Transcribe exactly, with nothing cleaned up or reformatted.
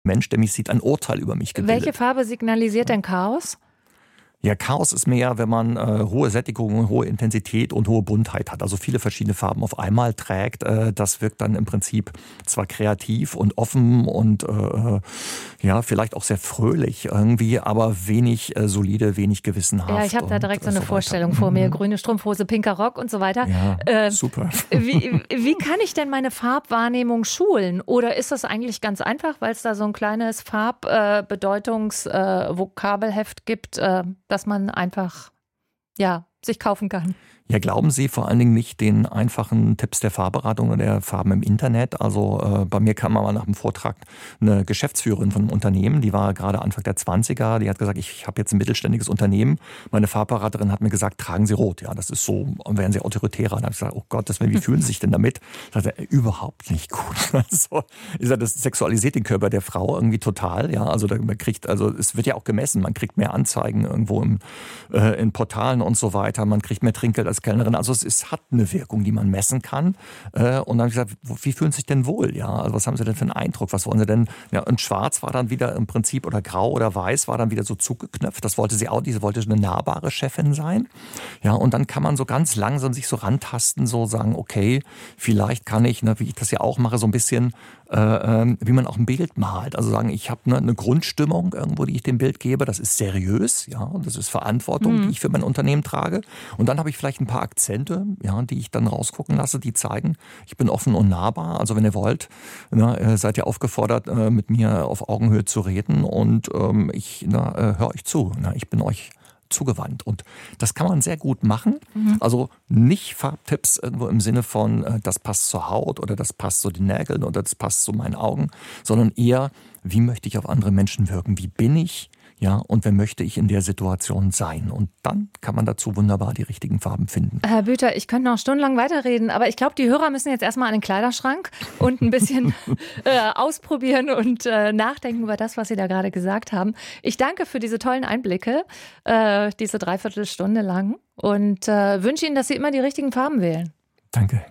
Mensch, der mich sieht, ein Urteil über mich gebildet. Welche Farbe signalisiert denn Chaos? Ja, Chaos ist mehr, wenn man äh, hohe Sättigung, hohe Intensität und hohe Buntheit hat, also viele verschiedene Farben auf einmal trägt. Äh, das wirkt dann im Prinzip zwar kreativ und offen und äh, ja, vielleicht auch sehr fröhlich irgendwie, aber wenig äh, solide, wenig gewissenhaft. Ja, ich habe da direkt so eine so Vorstellung vor mir. Grüne Strumpfhose, pinker Rock und so weiter. Ja, äh, super. Wie, wie kann ich denn meine Farbwahrnehmung schulen? Oder ist das eigentlich ganz einfach, weil es da so ein kleines Farbbedeutungs-Vokabelheft äh, gibt, äh, dass man einfach ja, sich kaufen kann? Ja, glauben Sie vor allen Dingen nicht den einfachen Tipps der Farbberatung oder der Farben im Internet. Also äh, bei mir kam mal nach dem Vortrag eine Geschäftsführerin von einem Unternehmen, die war gerade Anfang der zwanziger, die hat gesagt, ich habe jetzt ein mittelständiges Unternehmen. Meine Farbberaterin hat mir gesagt, tragen Sie rot. Ja, das ist so, werden Sie autoritärer. Dann habe ich gesagt, oh Gott, das, wie fühlen Sie sich denn damit? Ich sagte, überhaupt nicht gut. Also, ich sage, das sexualisiert den Körper der Frau irgendwie total. Ja, also man kriegt, also es wird ja auch gemessen, man kriegt mehr Anzeigen irgendwo im, äh, in Portalen und so weiter, man kriegt mehr Trinkgeld als Kellnerin. Also es ist, hat eine Wirkung, die man messen kann. Äh, und dann habe ich gesagt, wie fühlen Sie sich denn wohl? Ja, also was haben Sie denn für einen Eindruck? Was wollen Sie denn? Ja, und schwarz war dann wieder im Prinzip, oder grau oder weiß war dann wieder so zugeknöpft. Das wollte sie auch, diese wollte eine nahbare Chefin sein. Ja, und dann kann man so ganz langsam sich so rantasten, so sagen, okay, vielleicht kann ich, ne, wie ich das ja auch mache, so ein bisschen, äh, wie man auch ein Bild malt. Also sagen, ich habe ne, eine Grundstimmung irgendwo, die ich dem Bild gebe. Das ist seriös, ja, und das ist Verantwortung, mhm. die ich für mein Unternehmen trage. Und dann habe ich vielleicht ein paar Akzente, ja, die ich dann rausgucken lasse, die zeigen, ich bin offen und nahbar. Also wenn ihr wollt, ne, seid ihr aufgefordert, mit mir auf Augenhöhe zu reden und ähm, ich höre euch zu. Ne, ich bin euch zugewandt. Und das kann man sehr gut machen. Mhm. Also nicht Farbtipps irgendwo im Sinne von, das passt zur Haut oder das passt zu den Nägeln oder das passt zu meinen Augen, sondern eher, wie möchte ich auf andere Menschen wirken? Wie bin ich? Ja, und wer möchte ich in der Situation sein? Und dann kann man dazu wunderbar die richtigen Farben finden. Herr Büter, ich könnte noch stundenlang weiterreden, aber ich glaube, die Hörer müssen jetzt erstmal an den Kleiderschrank und ein bisschen äh, ausprobieren und äh, nachdenken über das, was Sie da gerade gesagt haben. Ich danke für diese tollen Einblicke, äh, diese Dreiviertelstunde lang, und äh, wünsche Ihnen, dass Sie immer die richtigen Farben wählen. Danke.